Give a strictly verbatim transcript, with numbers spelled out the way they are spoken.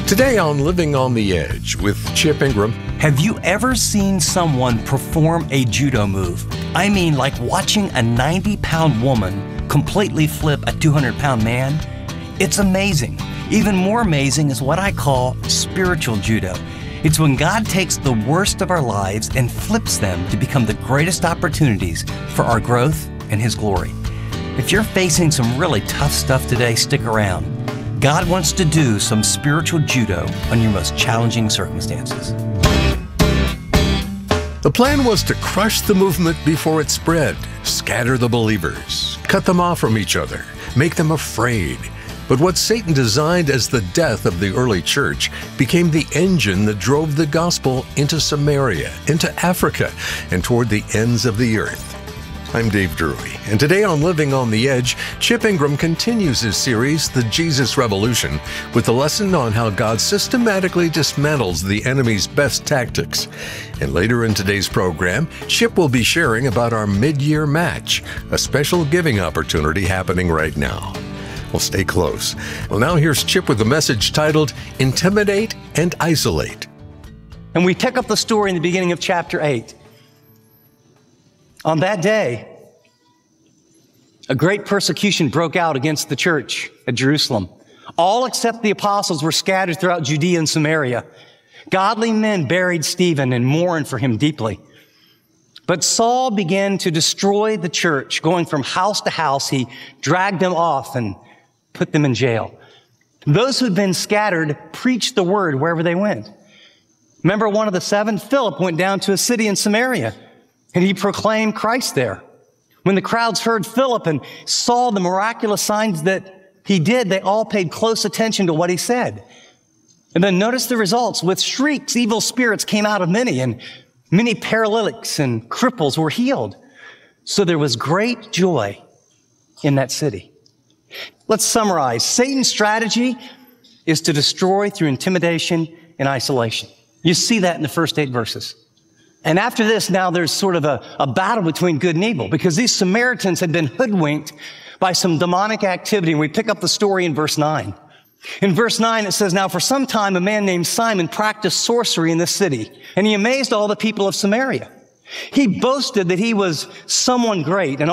Today on Living on the Edge with Chip Ingram. Have you ever seen someone perform a judo move? I mean, like watching a ninety pound woman completely flip a two hundred pound man? It's amazing. Even more amazing is what I call spiritual judo. It's when God takes the worst of our lives and flips them to become the greatest opportunities for our growth and His glory. If you're facing some really tough stuff today, stick around. God wants to do some spiritual judo on your most challenging circumstances. The plan was to crush the movement before it spread, scatter the believers, cut them off from each other, make them afraid. But what Satan designed as the death of the early church became the engine that drove the gospel into Samaria, into Africa, and toward the ends of the earth. I'm Dave Drury, and today on Living on the Edge, Chip Ingram continues his series, The Jesus Revolution, with a lesson on how God systematically dismantles the enemy's best tactics. And later in today's program, Chip will be sharing about our mid-year match, a special giving opportunity happening right now. Well, stay close. Well, now here's Chip with a message titled, Intimidate and Isolate. And we pick up the story in the beginning of chapter eight. On that day, a great persecution broke out against the church at Jerusalem. All except the apostles were scattered throughout Judea and Samaria. Godly men buried Stephen and mourned for him deeply. But Saul began to destroy the church. Going from house to house, he dragged them off and put them in jail. Those who had been scattered preached the word wherever they went. Remember one of the seven? Philip went down to a city in Samaria, and he proclaimed Christ there. When the crowds heard Philip and saw the miraculous signs that he did, they all paid close attention to what he said. And then notice the results. With shrieks, evil spirits came out of many, and many paralytics and cripples were healed. So there was great joy in that city. Let's summarize. Satan's strategy is to destroy through intimidation and isolation. You see that in the first eight verses. And after this, now there's sort of a, a battle between good and evil, because these Samaritans had been hoodwinked by some demonic activity. And we pick up the story in verse nine. In verse nine, it says, Now for some time, a man named Simon practiced sorcery in this city, and he amazed all the people of Samaria. He boasted that he was someone great, and